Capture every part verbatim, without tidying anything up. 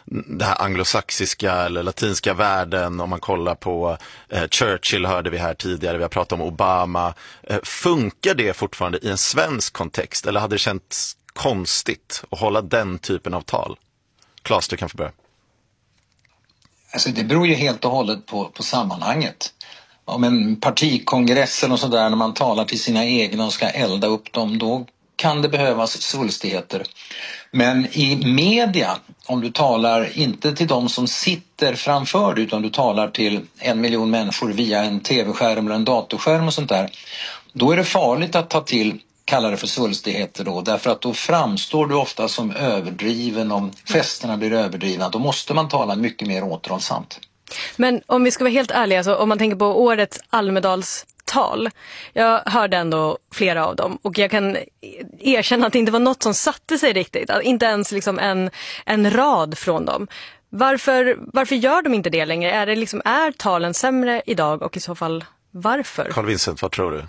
det här anglosaxiska eller latinska världen, om man kollar på eh, Churchill hörde vi här tidigare, vi har pratat om Obama. Eh, funkar det fortfarande i en svensk kontext eller hade det känts konstigt att hålla den typen av tal? Claes, du kan få börja. Alltså det beror ju helt och hållet på, på sammanhanget. Om en partikongress eller sånt där, när man talar till sina egna och ska elda upp dem, då kan det behövas svulstigheter. Men i media, om du talar inte till de som sitter framför dig, utan du talar till en miljon människor via en tv-skärm eller en datorskärm och sånt där, då är det farligt att ta till, kallar det för svulstigheter då, därför att då framstår du ofta som överdriven, om festerna blir överdrivna, då måste man tala mycket mer återhållsamt. Men om vi ska vara helt ärliga, så om man tänker på årets Almedalstal, jag hörde ändå flera av dem och jag kan erkänna att det inte var något som satte sig riktigt, inte ens liksom en, en rad från dem. Varför, varför gör de inte det längre? Är, det liksom, är talen sämre idag och i så fall varför? Carl Vincent, vad tror du?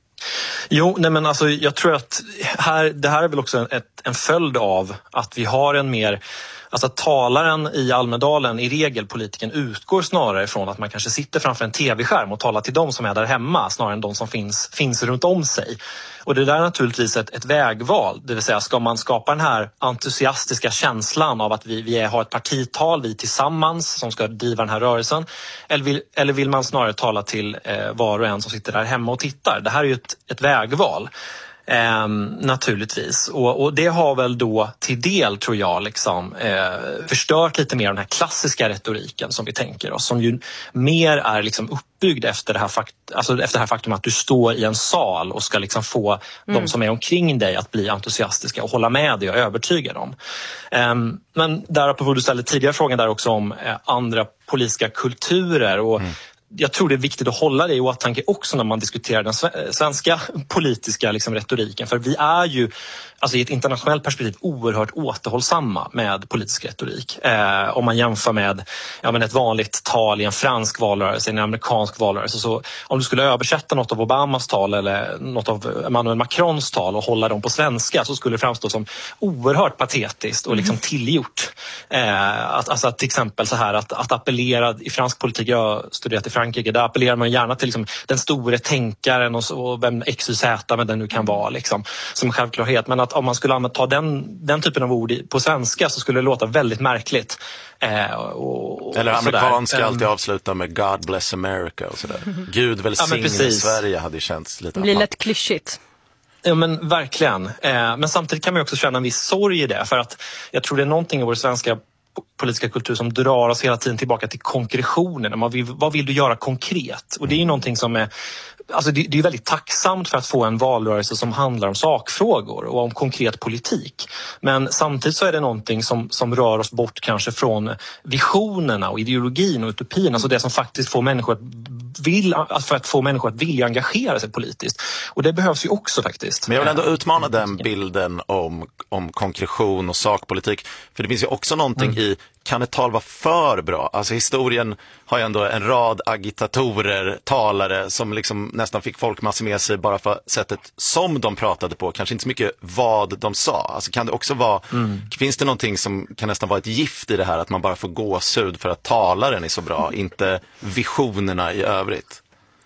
Jo, nej men alltså jag tror att här, det här är väl också en, ett, en följd av att vi har en mer, alltså talaren i Almedalen, i regel politiken, utgår snarare från att man kanske sitter framför en tv-skärm och talar till de som är där hemma snarare än de som finns, finns runt om sig. Och det där är naturligtvis ett, ett vägval, det vill säga ska man skapa den här entusiastiska känslan av att vi, vi har ett partital, vi tillsammans som ska driva den här rörelsen, eller vill, eller vill man snarare tala till eh, var och en som sitter där hemma och tittar? Det här är ju ett, ett vägval. Eh, naturligtvis. Och, och det har väl då till del, tror jag, liksom, eh, förstört lite mer den här klassiska retoriken som vi tänker oss, som ju mer är liksom uppbyggd efter det här, fakt- alltså efter det här faktum att du står i en sal och ska liksom få mm. de som är omkring dig att bli entusiastiska och hålla med dig och övertyga dem. Eh, men därapå du ställde tidigare frågan där också om eh, andra politiska kulturer och mm. jag tror det är viktigt att hålla det i åtanke också när man diskuterar den svenska politiska liksom, retoriken. För vi är ju alltså, i ett internationellt perspektiv oerhört återhållsamma med politisk retorik. Eh, om man jämför med ja, men ett vanligt tal i en fransk valrörelse, en amerikansk valrörelse. Så om du skulle översätta något av Obamas tal eller något av Emmanuel Macrons tal och hålla dem på svenska, så skulle det framstå som oerhört patetiskt och liksom tillgjort. Eh, att, alltså att till exempel så här att, att appellera i fransk politik, jag har studerat i Frankrike, där appellerar man gärna till liksom, den store tänkaren och, så, och vem X Y Z men den nu kan vara liksom, som självklarhet. Men att om man skulle ta den, den typen av ord på svenska så skulle det låta väldigt märkligt. Eh, och, och Eller amerikanska sådär. alltid avsluta med God bless America och sådär. Gud välsigne ja, Sverige hade ju känts lite. Det blir lätt klyschigt. Ja men verkligen. Eh, men samtidigt kan man också känna en viss sorg i det. För att jag tror det är någonting i vår svenska politiska kultur som drar oss hela tiden tillbaka till konkretionen. Man vill, vad vill du göra konkret? Och det är ju någonting som är, alltså det, det är väldigt tacksamt för att få en valrörelse som handlar om sakfrågor och om konkret politik. Men samtidigt så är det någonting som, som rör oss bort kanske från visionerna och ideologin och utopin. Alltså det som faktiskt får människor att vill, för att få människor att vilja engagera sig politiskt. Och det behövs ju också faktiskt. Men jag vill ändå utmana den bilden om, om konkretion och sakpolitik. För det finns ju också någonting mm. i, kan ett tal vara för bra? Alltså historien har ju ändå en rad agitatorer, talare som liksom nästan fick folkmassor med sig bara för sättet som de pratade på. Kanske inte så mycket vad de sa. Alltså kan det också vara, mm. finns det någonting som kan nästan vara ett gift i det här, att man bara får gåshud för att talaren är så bra, inte visionerna i övrigt?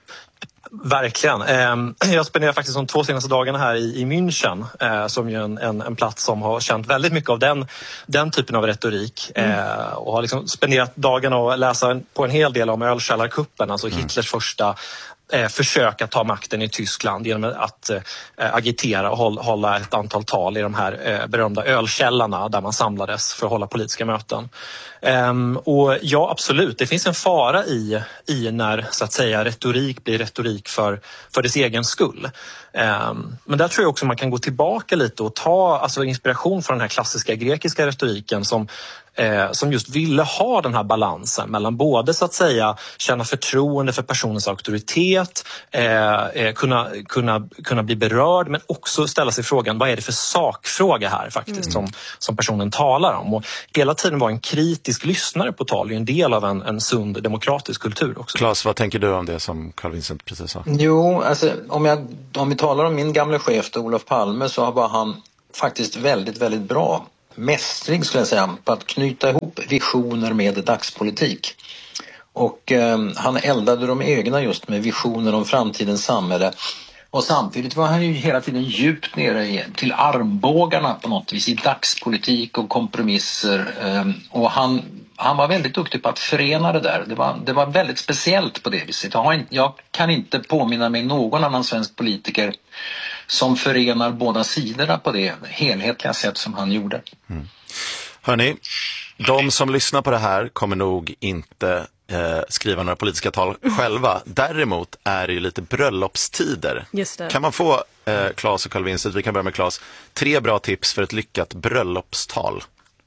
Verkligen. Jag spenderar faktiskt de två senaste dagarna här i München, som ju en, en, en plats som har känt väldigt mycket av den, den typen av retorik mm. och har liksom spenderat dagarna och läsa på en hel del om ölkällarkuppen, alltså mm. Hitlers första eh, försök att ta makten i Tyskland genom att eh, agitera och hålla, hålla ett antal tal i de här eh, berömda ölkällarna där man samlades för att hålla politiska möten. Um, och ja, absolut. Det finns en fara i, i när så att säga retorik blir retorik för, för dess egen skull. Um, men där tror jag också man kan gå tillbaka lite och ta alltså, inspiration från den här klassiska grekiska retoriken som, eh, som just ville ha den här balansen mellan både så att säga känna förtroende för personens auktoritet, eh, kunna, kunna, kunna bli berörd, men också ställa sig frågan, vad är det för sakfråga här faktiskt mm. som, som personen talar om? Och hela tiden var en kritisk lyssnare på tal är en del av en, en sund demokratisk kultur också. Claes, vad tänker du om det som Carl Vincent precis sa? Jo, alltså om, jag, om vi talar om min gamla chef Olof Palme, så var han faktiskt väldigt, väldigt bra mästring skulle jag säga på att knyta ihop visioner med dagspolitik. Och eh, han eldade de egna just med visioner om framtidens samhälle. Och samtidigt var han ju hela tiden djupt nere i, till armbågarna på något vis i dagspolitik och kompromisser. Eh, och han, han var väldigt duktig på att förena det där. Det var, det var väldigt speciellt på det viset. Jag, har inte, jag kan inte påminna mig någon annan svensk politiker som förenar båda sidorna på det helhetliga sätt som han gjorde. Mm. Hörrni, de som lyssnar på det här kommer nog inte eh, skriva några politiska tal själva. Däremot är det ju lite bröllopstider. Just det. Kan man få, eh, Claes och Carl Vincent, vi kan börja med Claes, tre bra tips för ett lyckat bröllopstal?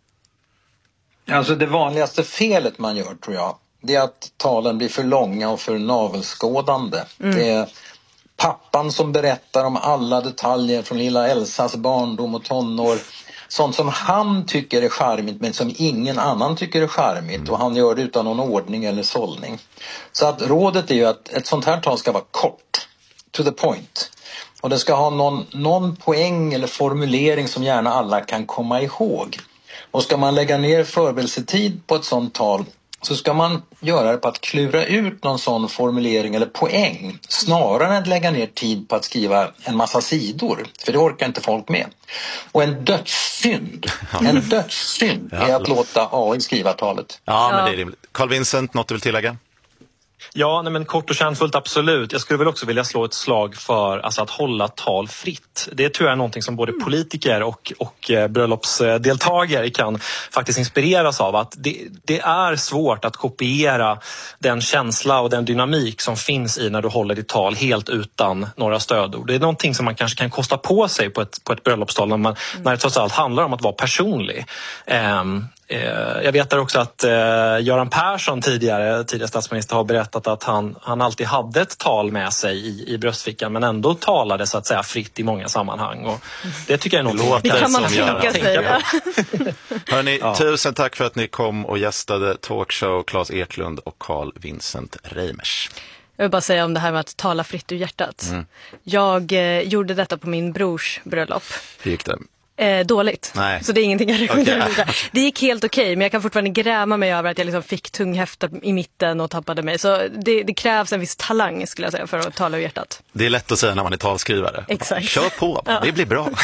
Alltså det vanligaste felet man gör, tror jag, det är att talen blir för långa och för navelskådande. Mm. Det är pappan som berättar om alla detaljer från lilla Elsas barndom och tonår. Sånt som han tycker är charmigt men som ingen annan tycker är charmigt. Mm. Och han gör det utan någon ordning eller sållning. Så att rådet är ju att ett sånt här tal ska vara kort. To the point. Och det ska ha någon, någon poäng eller formulering som gärna alla kan komma ihåg. Och ska man lägga ner förberedelsetid på ett sånt tal så ska man göra det på att klura ut någon sån formulering eller poäng snarare än att lägga ner tid på att skriva en massa sidor, för det orkar inte folk med. Och en dödssynd, en dödssynd är att låta A I skriva talet. Ja, men det är rimligt. Carl Vincent, något du vill tillägga? Ja, nej, men kort och kärnfullt, absolut. Jag skulle väl också vilja slå ett slag för alltså, att hålla tal fritt. Det tror jag är någonting som både politiker och, och eh, bröllopsdeltagare kan faktiskt inspireras av. Att det, det är svårt att kopiera den känsla och den dynamik som finns i när du håller ditt tal helt utan några stödord. Det är någonting som man kanske kan kosta på sig på ett, på ett bröllopstal när, man, mm. när det trots allt handlar om att vara personlig. Um, Jag vet också att eh, Göran Persson tidigare, tidigare statsminister, har berättat att han, han alltid hade ett tal med sig i, i bröstfickan men ändå talade så att säga fritt i många sammanhang. Och det tycker jag är något det kan man tänka sig. Ja. Hörrni, ja. Tusen tack för att ni kom och gästade Talkshow, Claes Eklund och Carl Vincent Reimers. Jag vill bara säga om det här med att tala fritt ur hjärtat. Mm. Jag eh, gjorde detta på min brors bröllop. Hur gick det? Eh, dåligt. Nej. Så det är ingenting jag rekommenderar. Okay. Det gick helt okej, okay, men jag kan fortfarande gräma mig över att jag liksom fick tunghäfta i mitten och tappade mig. Så det, det krävs en viss talang, skulle jag säga, för att tala ur hjärtat. Det är lätt att säga när man är talskrivare. Exakt. Kör på, ja. Det blir bra.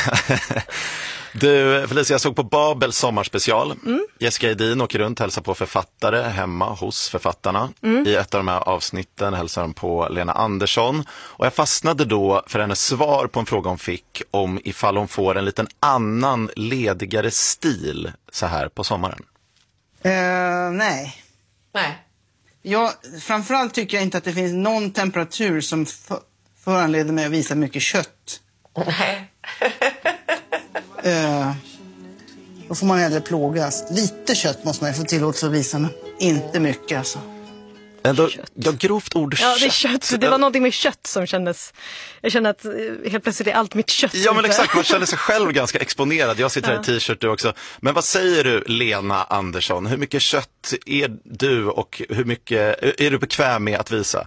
Du, Felicia, jag såg på Babels sommarspecial. Mm. Jessica Edin åker runt, hälsar på författare hemma hos författarna. Mm. I ett av de här avsnitten hälsar de på Lena Andersson. Och jag fastnade då för hennes svar på en fråga hon fick om ifall hon får en liten annan, ledigare stil så här på sommaren. Uh, nej. Nej. Jag, framförallt tycker jag inte att det finns någon temperatur som för, föranleder mig att visa mycket kött. Nej. Uh, då får man hellre plågas. Lite kött måste man ju få tillåtelse att visa, men inte mycket alltså. Ändå, ja, grovt ord ja, det är kött. Det var någonting med kött som kändes... Jag kände att helt plötsligt är allt mitt kött. Ja, men exakt. Man känner sig själv ganska exponerad. Jag sitter här ja. i t-shirt du också. Men vad säger du, Lena Andersson? Hur mycket kött är du och hur mycket är du bekväm med att visa?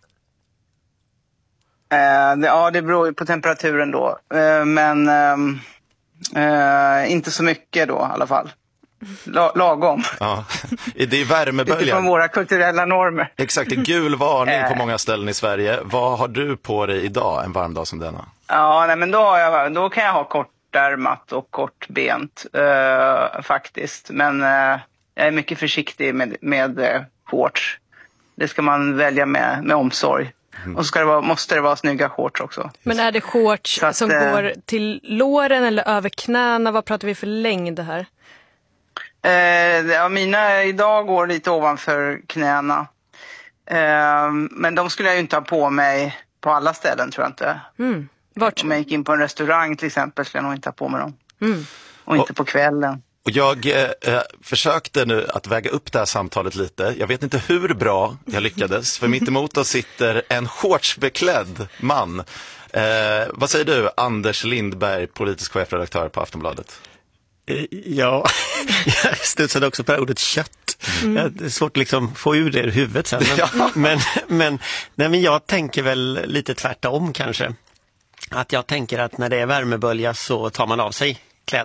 Uh, det, ja, det beror ju på temperaturen då. Uh, men... Um... Uh, inte så mycket då i alla fall. La- lagom. Ja. Det är värmeböljan. Utifrån våra kulturella normer. Exakt, det är gul varning på många ställen i Sverige. Vad har du på dig idag en varm dag som denna? Ja, nej, men då, har jag, då kan jag ha kortärmat och kortbent uh, faktiskt. Men uh, jag är mycket försiktig med, med uh, shorts. Det ska man välja med, med omsorg. Mm. Och så ska det vara, måste det vara snygga shorts också. Men är det shorts att, som äh, går till låren eller över knäna? Vad pratar vi för längd här? Eh, ja, mina idag går lite ovanför knäna. Eh, men de skulle jag ju inte ha på mig på alla ställen, tror jag inte. Mm. Vart? Om jag gick in på en restaurang till exempel skulle jag nog inte ha på mig dem. Mm. Och inte och, på kvällen. Och jag eh, försökte nu att väga upp det här samtalet lite. Jag vet inte hur bra jag lyckades. För mitt emot oss sitter en shortsbeklädd man. Eh, vad säger du, Anders Lindberg, politisk chefredaktör på Aftonbladet? Ja, jag studsade också på ordet kött. Mm. Det är svårt att liksom få ur det i huvudet sen. Men, ja. men, men, nej, men jag tänker väl lite tvärtom kanske. Att jag tänker att när det är värmebölja så tar man av sig kläder.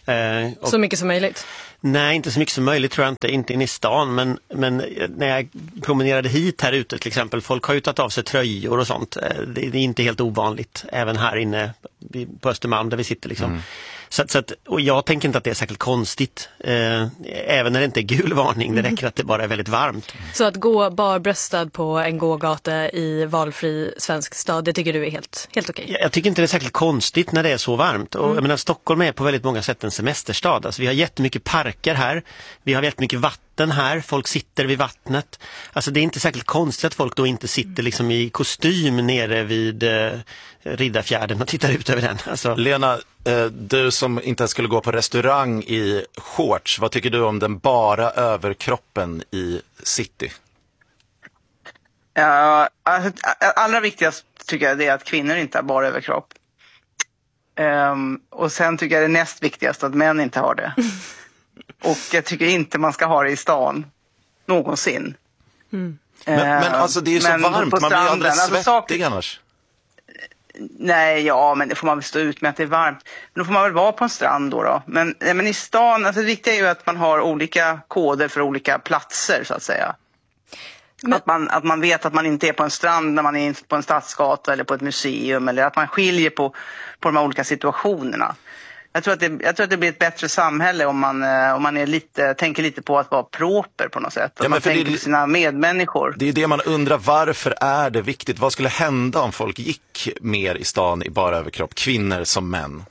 Eh, och, så mycket som möjligt? Nej, inte så mycket som möjligt tror jag inte, inte in i stan, men, men när jag promenerade hit här ute till exempel, folk har ju tagit av sig tröjor och sånt. Det är inte helt ovanligt, även här inne på Östermalm där vi sitter liksom. Mm. Så, så att, och jag tänker inte att det är särskilt konstigt, eh, även när det inte är gul varning, det räcker att det bara är väldigt varmt. Så att gå barbröstad på en gågata i valfri svensk stad, det tycker du är helt, helt okej? Jag, jag tycker inte det är särskilt konstigt när det är så varmt. Och, mm. jag menar, Stockholm är på väldigt många sätt en semesterstad. Alltså, vi har jättemycket parker här, vi har jättemycket vatten här, folk sitter vid vattnet. Alltså det är inte särskilt konstigt att folk då inte sitter liksom i kostym nere vid eh, Riddarfjärden och tittar ut över den. Alltså. Lena, eh, du som inte skulle gå på restaurang i shorts, vad tycker du om den bara överkroppen i city? Ja, alltså, allra viktigast tycker jag det är att kvinnor inte har bara överkropp. Um, och sen tycker jag det näst viktigast att män inte har det. Och jag tycker inte man ska ha det i stan någonsin. Mm. Men, men alltså det är ju så men varmt, man blir alldeles svettig alltså, annars. Nej, ja, men det får man väl stå ut med att det är varmt. Men då får man väl vara på en strand då. då. Men, men i stan, alltså det viktiga är ju att man har olika koder för olika platser så att säga. Men... Att, man, att man vet att man inte är på en strand när man är på en stadsgata eller på ett museum. Eller att man skiljer på, på de här olika situationerna. Jag tror, att det, jag tror att det blir ett bättre samhälle om man, om man är lite, tänker lite på att vara proper på något sätt. Om ja, man tänker det, på sina medmänniskor. Det är det man undrar, varför är det viktigt? Vad skulle hända om folk gick mer i stan i bara överkropp? Kvinnor som män?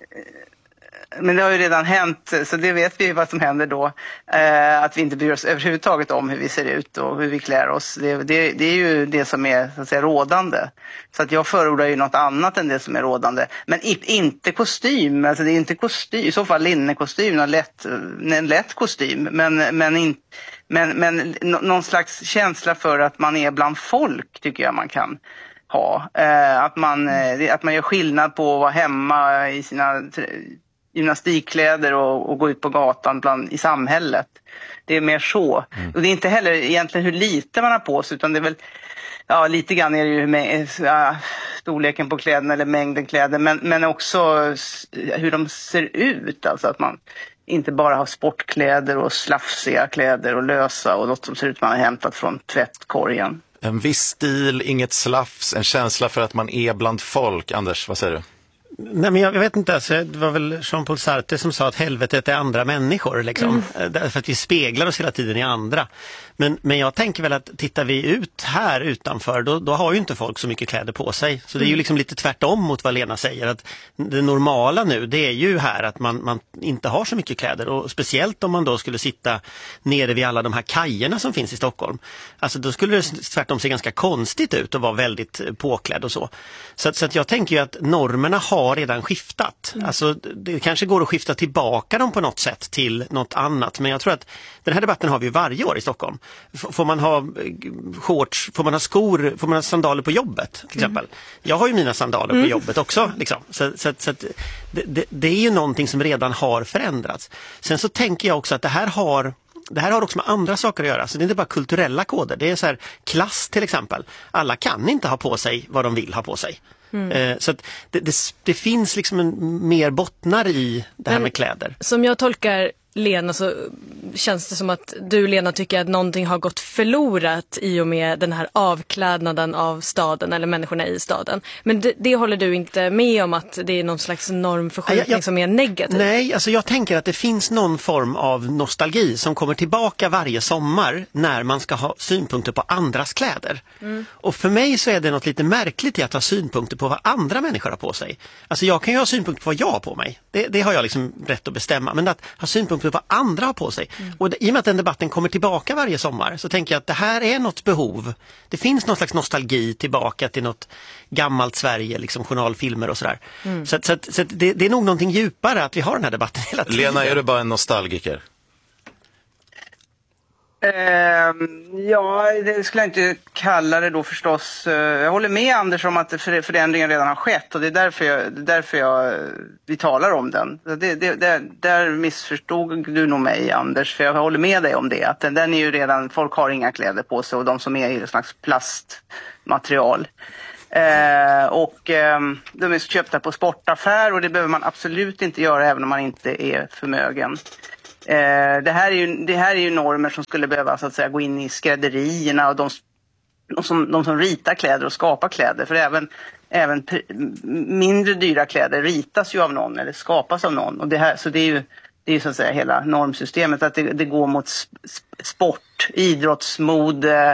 Men det har ju redan hänt, så det vet vi vad som händer då. Eh, att vi inte bryr oss överhuvudtaget om hur vi ser ut och hur vi klär oss. Det, det, det är ju det som är så att säga, rådande. Så att jag förordar ju något annat än det som är rådande. Men i, inte kostym, alltså det är inte kostym, i så fall linnekostym, en lätt, en lätt kostym. Men, men, in, men, men någon slags känsla för att man är bland folk tycker jag man kan ha. Eh, att, man, eh, att man gör skillnad på att vara hemma i sina gymnastikkläder och, och gå ut på gatan bland, i samhället. Det är mer så. Mm. Och det är inte heller egentligen hur lite man har på sig, utan det är väl, ja, lite grann är det ju med ja, storleken på kläderna eller mängden kläder, men, men också hur de ser ut. Alltså att man inte bara har sportkläder och slafsiga kläder och lösa och något som ser ut som man har hämtat från tvättkorgen. En viss stil, inget slafs, en känsla för att man är bland folk. Anders, vad säger du? Nej, men jag, jag vet inte, alltså, det var väl Jean-Paul Sartre som sa att helvetet är andra människor liksom, mm. därför att vi speglar oss hela tiden i andra. Men, men jag tänker väl att tittar vi ut här utanför, då, då har ju inte folk så mycket kläder på sig. Så det är ju liksom lite tvärtom mot vad Lena säger, att det normala nu, det är ju här att man, man inte har så mycket kläder, och speciellt om man då skulle sitta nere vid alla de här kajerna som finns i Stockholm. Alltså då skulle det tvärtom se ganska konstigt ut och vara väldigt påklädd och så. Så, så att jag tänker ju att normerna har redan skiftat. Mm. Alltså det kanske går att skifta tillbaka dem på något sätt till något annat, men jag tror att den här debatten har vi varje år i Stockholm. Får man ha shorts, får man ha skor, får man ha sandaler på jobbet till exempel. Mm. Jag har ju mina sandaler mm. på jobbet också. Liksom. Så, så, så att det, det, det är ju någonting som redan har förändrats. Sen så tänker jag också att det här har Det här har också med andra saker att göra. Så det är inte bara kulturella koder. Det är så här, klass till exempel. Alla kan inte ha på sig vad de vill ha på sig. Mm. Eh, så att det, det, det finns liksom en, mer bottnar i det här Men, med kläder. Som jag tolkar Lena, så känns det som att du, Lena, tycker att någonting har gått förlorat i och med den här avklädnaden av staden eller människorna i staden. Men det, det håller du inte med om, att det är någon slags normförskjutning jag, jag, som är negativ? Nej, alltså jag tänker att det finns någon form av nostalgi som kommer tillbaka varje sommar när man ska ha synpunkter på andras kläder. Mm. Och för mig så är det något lite märkligt i att ha synpunkter på vad andra människor har på sig. Alltså jag kan ju ha synpunkter på vad jag har på mig. Det, det har jag liksom rätt att bestämma. Men att ha synpunkter på vad andra har på sig. Mm. Och i och med att den debatten kommer tillbaka varje sommar, så tänker jag att det här är något behov. Det finns någon slags nostalgi tillbaka till något gammalt Sverige, liksom journalfilmer och sådär. Mm. Så, så, så det, det är nog någonting djupare att vi har den här debatten hela tiden. Lena, är du bara en nostalgiker? Uh, ja, det skulle jag inte kalla det då förstås. Uh, jag håller med Anders om att för, förändringen redan har skett, och det är därför, jag, det är därför jag, vi talar om den. Det, det, det, där missförstod du nog mig, Anders, för jag håller med dig om det. Att den, den är ju redan, folk har inga kläder på sig, och de som är i en slags plastmaterial. Eh, och eh, de är köpta på sportaffär och det behöver man absolut inte göra även om man inte är förmögen. Eh, det, här är ju, det här är ju normer som skulle behöva så att säga gå in i skrädderierna och de, de, som, de som ritar kläder och skapar kläder. För även, även mindre dyra kläder ritas ju av någon eller skapas av någon. Och det här, så det är ju det är så att säga hela normsystemet, att det, det går mot sport, idrottsmode,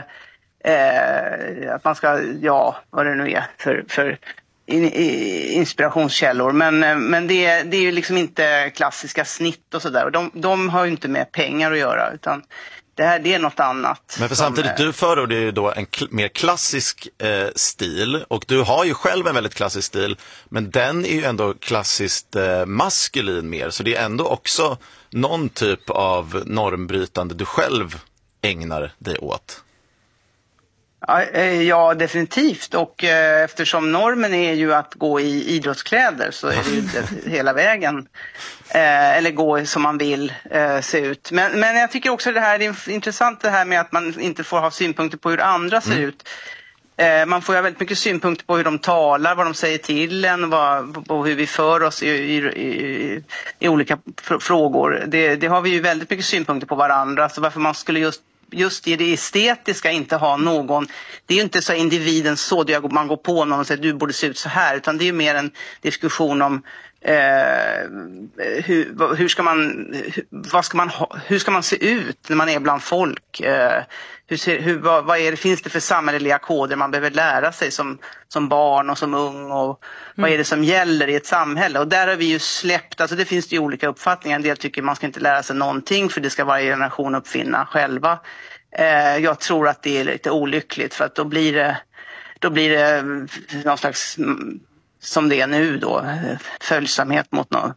eh, att man ska, ja, vad det nu är för, för in, inspirationskällor. Men, men det, det är ju liksom inte klassiska snitt och sådär. Och de, de har ju inte med pengar att göra, utan det här det är något annat. Men för som, samtidigt, du förordar ju då en kl- mer klassisk eh, stil, och du har ju själv en väldigt klassisk stil, men den är ju ändå klassiskt eh, maskulin mer, så det är ändå också någon typ av normbrytande du själv ägnar dig åt. Ja, ja, definitivt. Och eh, eftersom normen är ju att gå i idrottskläder så är det ju det, hela vägen. Eh, eller gå som man vill eh, se ut. Men, men jag tycker också det här det är intressant det här med att man inte får ha synpunkter på hur andra ser mm. ut. Eh, man får ju väldigt mycket synpunkter på hur de talar, vad de säger till en, vad, på hur vi för oss i, i, i, i olika fr- frågor. Det, det har vi ju väldigt mycket synpunkter på varandra. Så varför man skulle just just i det estetiska inte ha någon, det är ju inte så individen så att man går på någon och säger du borde se ut så här, utan det är ju mer en diskussion om eh, hur, hur ska man vad ska man ha, hur ska man se ut när man är bland folk, eh, hur ser, hur, vad, vad är det, finns det för samhälleliga koder man behöver lära sig som, som barn och som ung, och mm. vad är det som gäller i ett samhälle, och där har vi ju släppt, alltså det finns det ju olika uppfattningar, en del tycker man ska inte lära sig någonting för det ska varje generation uppfinna själva. eh, jag tror att det är lite olyckligt, för att då blir det då blir det någon slags, som det är nu då, följsamhet mot någon,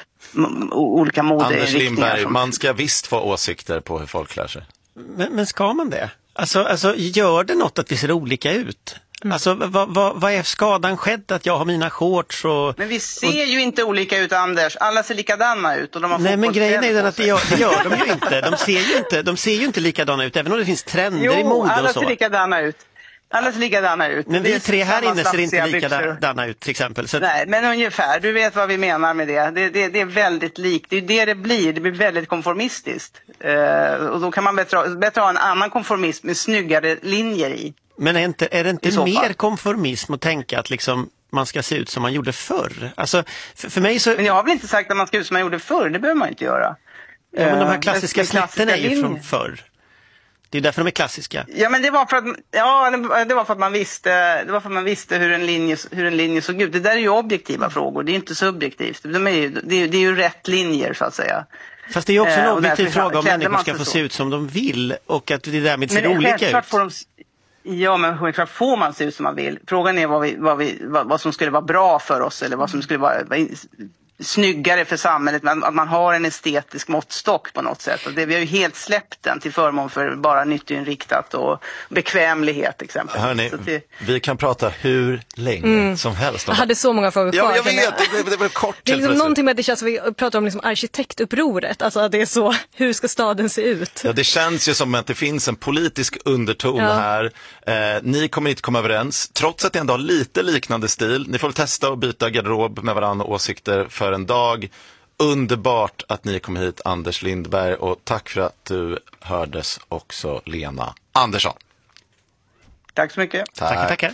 mm. olika modeinriktningar. Anders Lindberg, som... man ska visst få åsikter på hur folk klär sig. Men, men ska man det? Alltså, alltså gör det något att vi ser olika ut? Mm. Alltså vad, vad, vad är skadan skedd att jag har mina shorts och... Men vi ser och... ju inte olika ut, Anders. Alla ser likadana ut och de har. Nej, men grejen är den att det gör, det gör de ju inte. De ser ju inte, de ser ju inte likadana ut, även om det finns trender jo, i mode och så. alla ser likadana ut. Alla ser likadana ut. Men vi tre här inne ser inte byxor. likadana ut till exempel. Så... Nej, men ungefär. Du vet vad vi menar med det. Det, det, det är väldigt likt. Det är det det blir. Det blir väldigt konformistiskt. Uh, och då kan man bättre, bättre ha en annan konformism med snyggare linjer i. Men är, inte, är det inte mer konformism att tänka att liksom man ska se ut som man gjorde förr? Alltså, för, för mig så... Men jag har väl inte sagt att man ska se ut som man gjorde förr. Det behöver man inte göra. Ja, men de här klassiska uh, snitten är ju från förr. Det är därför de är klassiska. Ja, men det var för att ja, det var för att man visste, det var för att man visste hur en linje hur en linje såg ut. Det där är ju objektiva mm. frågor. Det är inte subjektivt. De är ju, det är, det är ju rätt linjer så att säga. Fast det är ju också en eh, objektiv fråga om människor ska få så. se ut som de vill och att det därmed ser men olika ut. Får de, ja, men självklart får man se ut som man vill. Frågan är vad, vi, vad, vi, vad, vad som skulle vara bra för oss eller vad som skulle vara snyggare för samhället, men att man har en estetisk måttstock på något sätt. Och det, vi har ju helt släppt den till förmån för bara nyttoinriktat och bekvämlighet exempelvis. Hörrni, det... vi kan prata hur länge mm. som helst. Jag hade så många frågor kvar. Ja, jag vet, det blev, det blev kort. Det är liksom någonting med att det känns som vi pratar om liksom arkitektupproret. Alltså att det är så, hur ska staden se ut? Ja, det känns ju som att det finns en politisk underton ja. här. Eh, ni kommer inte komma överens, trots att det ändå har lite liknande stil. Ni får testa att byta garderob med varandra och åsikter för en dag. Underbart att ni kom hit, Anders Lindberg, och tack för att du hördes också, Lena Andersson. Tack så mycket. Tack. Tackar, tackar.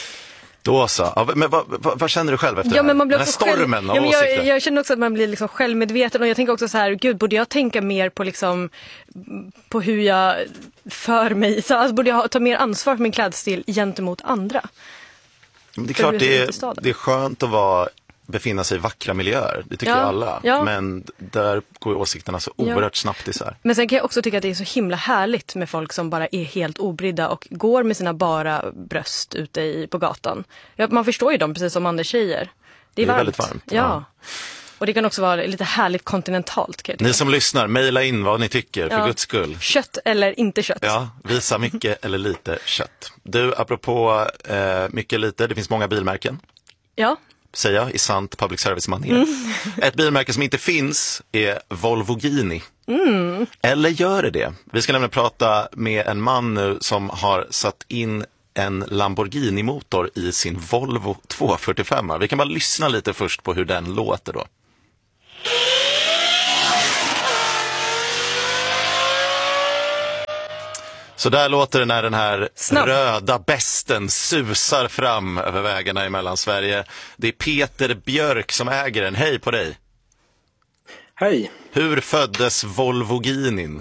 Då så. Ja, men vad, vad, vad känner du själv efter ja, det här? Men man blir den här stormen själv... av ja, men jag, jag känner också att man blir liksom självmedveten, och jag tänker också så här, gud, borde jag tänka mer på liksom på hur jag för mig, så alltså, borde jag ta mer ansvar för min klädstil gentemot andra? Men det är klart det är, det är skönt att vara befinna sig i vackra miljöer, det tycker ja, ju alla. Ja. Men där går ju åsikterna så oerhört ja. snabbt isär. Men sen kan jag också tycka att det är så himla härligt med folk som bara är helt obrydda och går med sina bara bröst ute i, på gatan. Ja, man förstår ju dem, precis som Anders säger. Det är, det är varmt. väldigt varmt. Ja. ja. Och det kan också vara lite härligt kontinentalt. Ni som lyssnar, mejla in vad ni tycker, för ja. guds skull. Kött eller inte kött. Ja, visa mycket eller lite kött. Du, apropå eh, mycket lite, det finns många bilmärken. Ja. Säger jag i sant public service-manér. Mm. Ett bilmärke som inte finns är Volvogini. Mm. Eller gör det det? Vi ska nämligen prata med en man nu som har satt in en Lamborghini-motor i sin Volvo tvåhundrafyrtiofem. Vi kan bara lyssna lite först på hur den låter då. Så där låter det när den här Snabb. röda besten susar fram över vägarna i Mellansverige. Det är Peter Björk som äger den. Hej på dig! Hej! Hur föddes Volvoginin?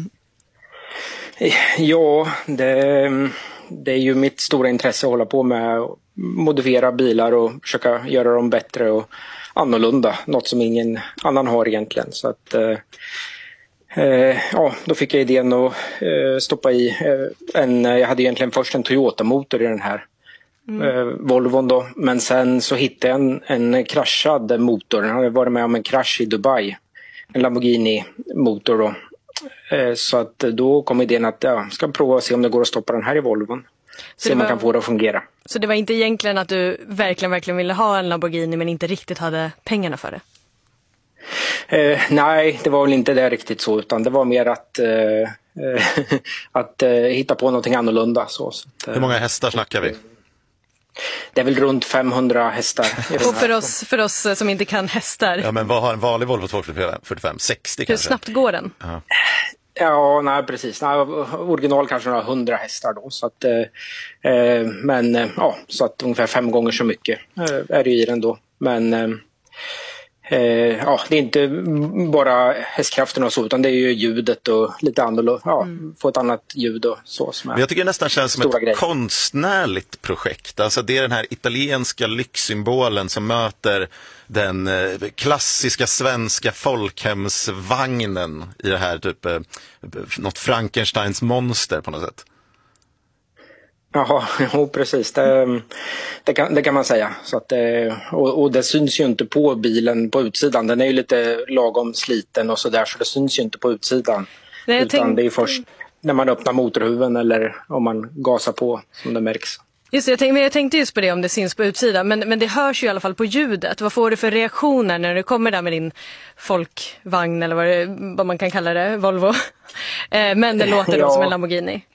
Ja, det, det är ju mitt stora intresse att hålla på med att modifiera bilar och försöka göra dem bättre och annorlunda. Något som ingen annan har egentligen. Så att... Eh, ja, då fick jag idén att eh, stoppa i eh, en, jag hade egentligen först en Toyota-motor i den här mm. eh, Volvon då, men sen så hittade jag en, en kraschad motor. Den hade varit med om en krasch i Dubai, en Lamborghini-motor då. Eh, så att då kom idén att jag ja, ska prova att se om det går att stoppa den här i Volvon. Så se om var... man kan få det att fungera. Så det var inte egentligen att du verkligen, verkligen ville ha en Lamborghini men inte riktigt hade pengarna för det? Eh, nej, det var väl inte det riktigt så, utan det var mer att, eh, att eh, hitta på någonting annorlunda. Så, så att, eh, Hur många hästar snackar vi? Det är väl runt femhundra hästar. Och för oss, för oss som inte kan hästar. Ja, men vad har en vanlig Volvo tvåhundrafyrtiofem? sextio Hur kanske? Hur snabbt går den? Uh-huh. Ja, nej precis. Nej, original kanske några hundra hästar då. Så att, eh, men eh, ja, så att ungefär fem gånger så mycket eh, är det i den då. Men... Eh, Eh, ja, det är inte bara hästkraften och så, utan det är ju ljudet och lite annorlunda, ja, mm. få ett annat ljud och så som är. Men jag tycker det nästan känns som ett grejer. konstnärligt projekt. Alltså det är den här italienska lyxsymbolen som möter den eh, klassiska svenska folkhemsvagnen i det här typ eh, något Frankensteins monster på något sätt. Jaha, jo, precis. Det, det, kan, det kan man säga. Så att, och, och det syns ju inte på bilen på utsidan. Den är ju lite lagom sliten och sådär, så det syns ju inte på utsidan. Nej, utan tänk... det är först när man öppnar motorhuven eller om man gasar på som det märks. Just det, jag tänkte, men jag tänkte just på det om det syns på utsidan. Men, men det hörs ju i alla fall på ljudet. Vad får du för reaktioner när du kommer där med din folkvagn eller vad, det, vad man kan kalla det, Volvo? Men det låter då ja. som en Lamborghini.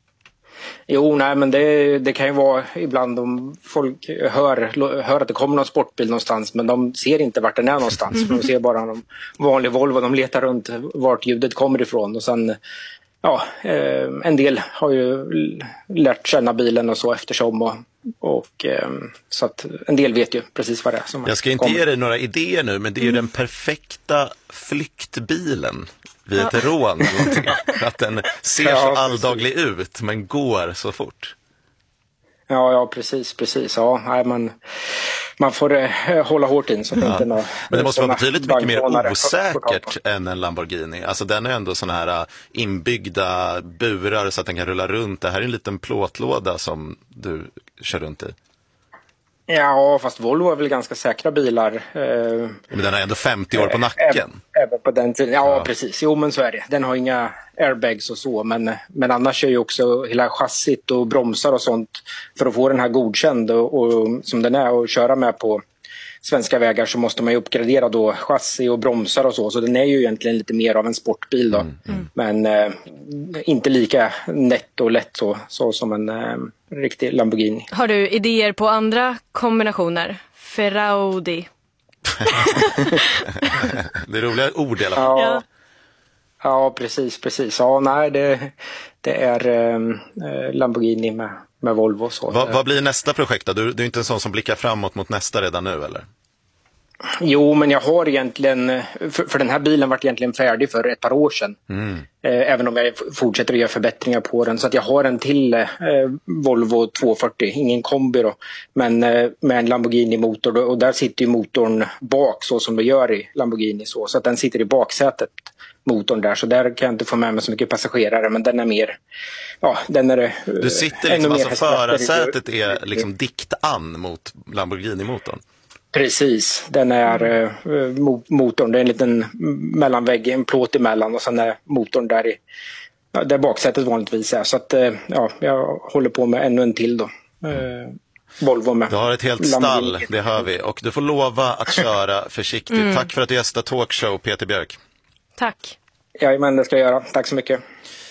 Jo, nej, men det, det kan ju vara ibland om folk hör, hör att det kommer någon sportbil någonstans, men de ser inte vart den är någonstans. Mm. De ser bara en vanlig Volvo, de letar runt vart ljudet kommer ifrån. Och sen, ja, eh, en del har ju lärt känna bilen och så eftersom. Och, och, eh, så att en del vet ju precis vad det är som Jag ska inte kommer. ge dig några idéer nu, men det är ju mm. den perfekta flyktbilen vid ett ja. rån eller någonting. Att den ser ja, så alldaglig ut men går så fort. Ja, ja precis, precis. Ja, nej, man, man får eh, hålla hårt in så att ja. inte några, men det måste vara betydligt mycket mer osäkert än en Lamborghini. Alltså den är ändå såna här inbyggda burar så att den kan rulla runt. Det här är en liten plåtlåda som du kör runt i. Ja, fast Volvo är väl ganska säkra bilar. Eh, men den har ändå femtio år på nacken. Även på den tiden. Ja, ja, precis. Jo, men så är det. Den har inga airbags och så. Men, men annars är ju också hela chassit och bromsar och sånt för att få den här godkänd och, och som den är och köra med på svenska vägar så måste man ju uppgradera då chassi och bromsar och så. Så den är ju egentligen lite mer av en sportbil då. Mm, mm. Men eh, inte lika nätt och lätt så, så som en eh, riktig Lamborghini. Har du idéer på andra kombinationer? Ferraudi. Det är roliga ord i alla fall. Ja. Ja, precis, precis. Ja, nej, det, det är eh, Lamborghini med, med Volvo. Så. Va, vad blir nästa projekt då? Du, du är inte en sån som blickar framåt mot nästa redan nu, eller? Jo, men jag har egentligen, för, för den här bilen var egentligen färdig för ett par år sedan. Mm. Eh, även om jag fortsätter att göra förbättringar på den. Så att jag har en till eh, Volvo tvåhundrafyrtio, ingen kombi då. Men eh, med en Lamborghini-motor då, och där sitter ju motorn bak så som det gör i Lamborghini. Så, så att den sitter i baksätet, motorn där. Så där kan jag inte få med mig så mycket passagerare, men den är mer, ja, den är eh, Du sitter liksom, alltså förarsätet är liksom dikt an mot Lamborghini-motorn. Precis, den är eh, motorn, det är en liten mellanvägg, en plåt emellan och sen är motorn där i, ja, där baksätet vanligtvis är. Så att eh, ja, jag håller på med ännu en till då. Eh, Volvo med. Du har ett helt stall, det hör vi. Och du får lova att köra försiktigt. Mm. Tack för att du gästade Talkshow, Peter Björk. Tack. Ja, men det ska jag göra. Tack så mycket.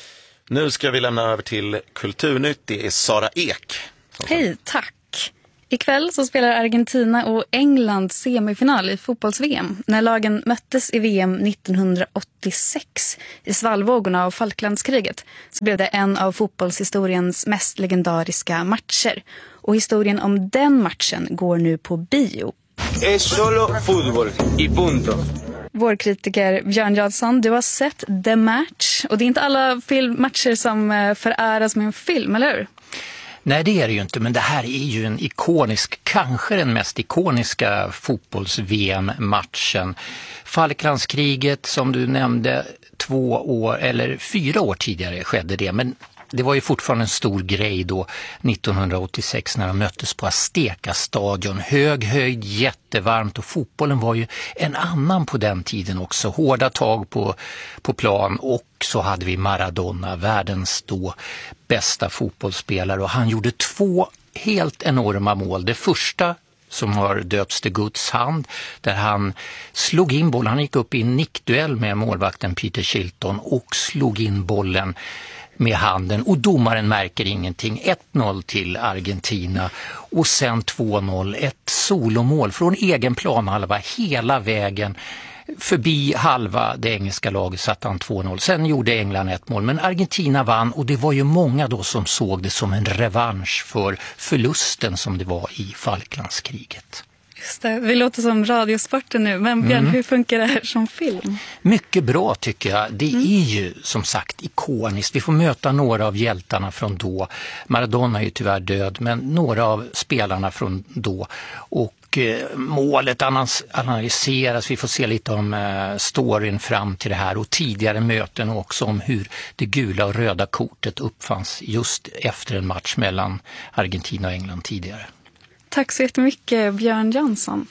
Nu ska vi lämna över till Kulturnytt. Det är Sara Ek. Hej, tack. Ikväll så spelar Argentina och England semifinal i fotbolls-V M. När lagen möttes i V M nittonhundraåttiosex i svallvågorna av Falklandskriget så blev det en av fotbollshistoriens mest legendariska matcher. Och historien om den matchen går nu på bio. Es solo fútbol y punto. Vår kritiker Björn Jansson, du har sett The Match. Och det är inte alla filmmatcher som föräras med en film, eller hur? Nej, det är det ju inte, men det här är ju en ikonisk, kanske den mest ikoniska fotbolls-V M-matchen. Falklandskriget, som du nämnde, två år eller fyra år tidigare skedde det, men det var ju fortfarande en stor grej då nittonhundraåttiosex när de möttes på Azteca-stadion. Hög höjd, jättevarmt, och fotbollen var ju en annan på den tiden också. Hårda tag på, på plan, och så hade vi Maradona, världens då bästa fotbollsspelare, och han gjorde två helt enorma mål. Det första som har döpts till Guds hand, där han slog in bollen. Han gick upp i en nickduell med målvakten Peter Shilton och slog in bollen med handen, och domaren märker ingenting. ett noll till Argentina, och sen två noll, ett solomål från egen planhalva hela vägen förbi halva det engelska laget, satt han två noll. Sen gjorde England ett mål, men Argentina vann, och det var ju många då som såg det som en revansch för förlusten som det var i Falklandskriget. Just det, vi låter som radiosporten nu, men Björn, mm. hur funkar det här som film? Mycket bra tycker jag. Det mm. är ju som sagt ikoniskt. Vi får möta några av hjältarna från då. Maradona är ju tyvärr död, men några av spelarna från då. Och eh, målet analyseras. Vi får se lite om eh, storyn fram till det här, och tidigare möten, och också om hur det gula och röda kortet uppfanns just efter en match mellan Argentina och England tidigare. Tack så jättemycket, Björn Jansson.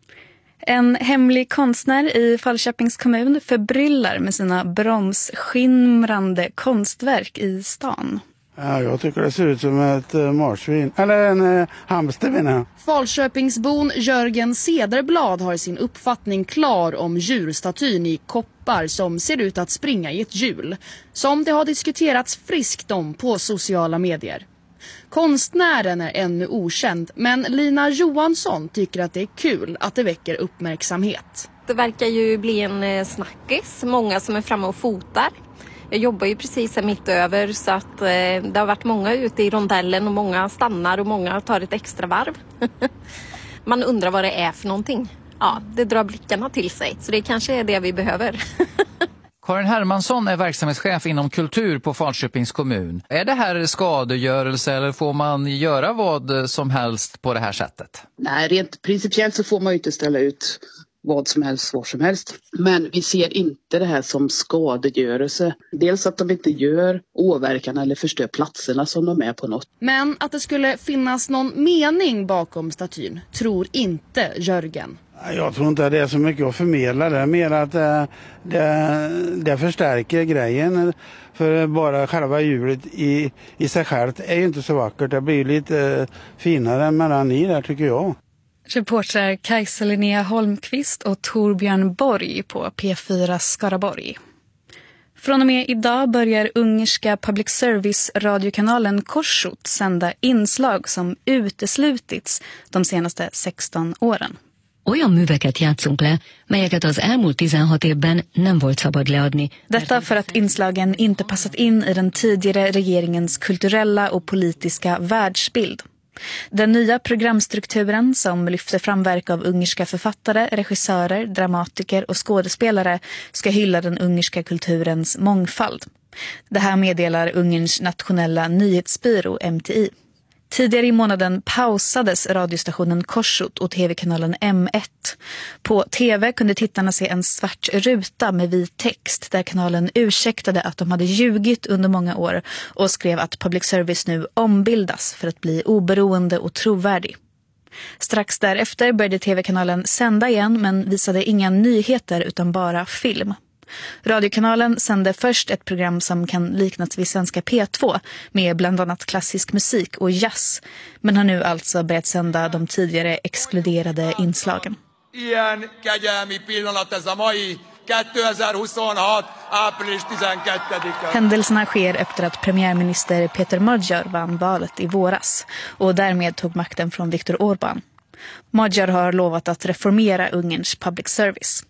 En hemlig konstnär i Falköpings kommun förbryllar med sina bromsskimrande konstverk i stan. Ja, jag tycker det ser ut som ett uh, marsvin, eller en uh, hamstervinna. Falköpingsbon Jörgen Cederblad har sin uppfattning klar om djurstatyn i koppar som ser ut att springa i ett hjul, som det har diskuterats friskt om på sociala medier. Konstnären är ännu okänd, men Lina Johansson tycker att det är kul att det väcker uppmärksamhet. Det verkar ju bli en snackis, många som är framme och fotar. Jag jobbar ju precis här mitt över, så att eh, det har varit många ute i rondellen, och många stannar och många tar ett extra varv. Man undrar vad det är för någonting. Ja, det drar blickarna till sig, så det kanske är det vi behöver. Karin Hermansson är verksamhetschef inom kultur på Falköpings kommun. Är det här skadegörelse, eller får man göra vad som helst på det här sättet? Nej, rent principiellt så får man ju inte ställa ut vad som helst, var som helst. Men vi ser inte det här som skadegörelse. Dels att de inte gör åverkan eller förstör platserna som de är på något. Men att det skulle finnas någon mening bakom statyn tror inte Jörgen. Jag tror inte att det är så mycket att förmedla. Det är mer att det, det, det förstärker grejen. För bara själva hjulet i, i sig självt är ju inte så vackert. Det blir lite finare mellan i där, tycker jag. Reporter Kajsa Linnea Holmqvist och Torbjörn Borg på P fyra Skaraborg. Från och med idag börjar ungerska public service radiokanalen Kossuth sända inslag som uteslutits de senaste sexton åren. Olyan műveket játszunk le, melyeket az elmúlt tizenhat évben nem volt szabad leadni. Detta för att inslagen inte passat in i den tidigare regeringens kulturella och politiska världsbild. Den nya programstrukturen, som lyfter fram verk av ungerska författare, regissörer, dramatiker och skådespelare, ska hylla den ungerska kulturens mångfald. Det här meddelar Ungerns nationella nyhetsbyrå M T I. Tidigare i månaden pausades radiostationen Kossuth och tv-kanalen M ett. På tv kunde tittarna se en svart ruta med vit text där kanalen ursäktade att de hade ljugit under många år och skrev att public service nu ombildas för att bli oberoende och trovärdig. Strax därefter började tv-kanalen sända igen, men visade inga nyheter utan bara film. Radiokanalen sände först ett program som kan liknas vid svenska P två med bland annat klassisk musik och jazz, men har nu alltså börjat sända de tidigare exkluderade inslagen. Ilyen kegyelmi pillanat ez a mai, kétezer-huszonhat április tizenkettedike. Händelserna sker efter att premiärminister Peter Magyar vann valet i våras och därmed tog makten från Viktor Orbán. Magyar har lovat att reformera Ungerns public service.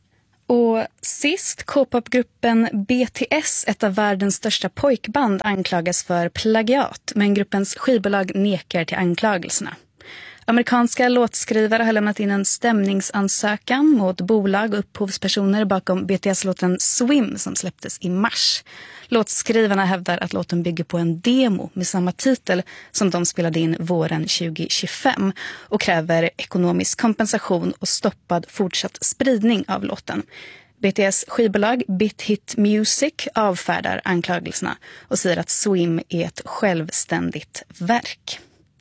Och sist, K-popgruppen B T S, ett av världens största pojkband, anklagas för plagiat, men gruppens skivbolag nekar till anklagelserna. Amerikanska låtskrivare har lämnat in en stämningsansökan mot bolag och upphovspersoner bakom B T S-låten Swim som släpptes i mars. Låtskrivarna hävdar att låten bygger på en demo med samma titel som de spelade in våren tjugo tjugofem och kräver ekonomisk kompensation och stoppad fortsatt spridning av låten. B T S skivbolag Bit Hit Music avfärdar anklagelserna och säger att Swim är ett självständigt verk.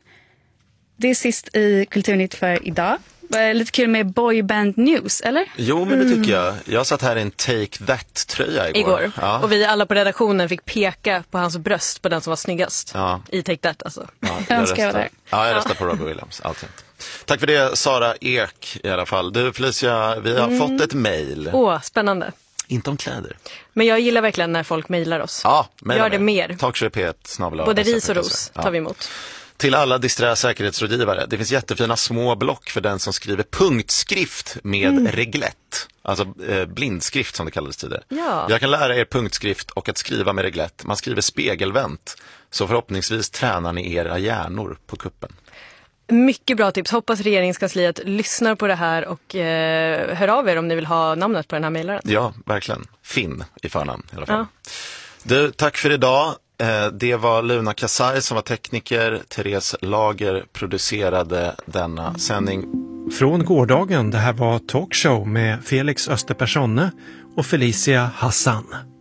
Det är sist i Kulturnytt för idag. Lite kul med boyband news, eller? Jo, men det tycker jag. Jag satt här i en Take That-tröja igår. Igår. Ja. Och vi alla på redaktionen fick peka på hans bröst på den som var snyggast. Ja. I Take That, alltså. Ja, jag jag önskar jag var där. Ja, jag röstar på Robbie Williams. Alltid. Tack för det, Sara Ek i alla fall. Du, Felicia, vi har Mm. fått ett mejl. Åh, spännande. Inte om kläder. Men jag gillar verkligen när folk mejlar oss. Ja, mejla Gör det mig. mer. Talkshow P ett snabel-a Både S F ris och punkt ros se. tar vi emot. Till alla disträ säkerhetsrådgivare. Det finns jättefina små block för den som skriver punktskrift med Mm. reglett. Alltså eh, blindskrift som det kallades tidigare. Ja. Jag kan lära er punktskrift och att skriva med reglett. Man skriver spegelvänt. Så förhoppningsvis tränar ni era hjärnor på kuppen. Mycket bra tips. Hoppas regeringskansliet lyssnar på det här och eh, hör av er om ni vill ha namnet på den här mejlaren. Ja, verkligen. Finn i förnamn i alla fall. Ja. Du, tack för idag. Eh, Det var Luna Kasai som var tekniker. Therese Lager producerade denna sändning. Från gårdagen, det här var Talkshow med Felix Österpersonne och Felicia Hassan.